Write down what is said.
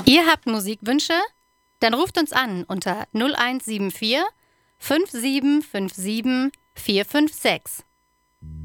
Ihr habt Musikwünsche? Dann ruft uns an unter 0174 5757 456.